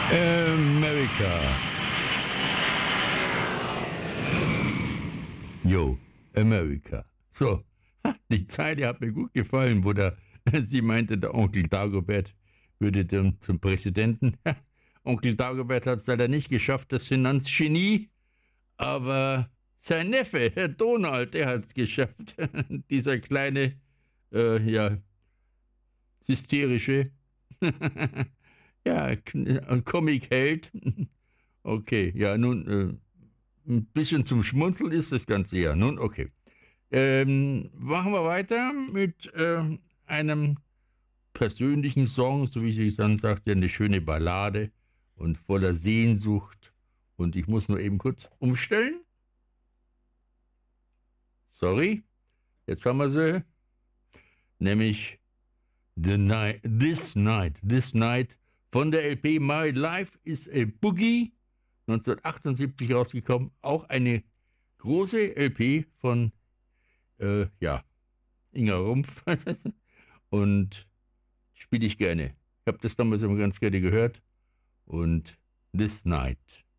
America. Yo, America. So, die Zeile hat mir gut gefallen, wo sie meinte, der Onkel Dagobert würde dann zum Präsidenten. Onkel Dagobert hat es leider nicht geschafft, das Finanzgenie, aber sein Neffe, Herr Donald, der hat es geschafft. Dieser kleine, hysterische, Comic-Held. Okay, ja, nun, ein bisschen zum Schmunzeln ist das Ganze ja. Nun, okay. Machen wir weiter mit einem persönlichen Song, so wie sie dann sagt, ja, eine schöne Ballade und voller Sehnsucht. Und ich muss nur eben kurz umstellen. Sorry, jetzt haben wir sie. Nämlich This Night von der LP My Life is a Boogie, 1978 rausgekommen. Auch eine große LP von Inga Rumpf. Und spiele ich gerne. Ich habe das damals immer ganz gerne gehört. Und This Night.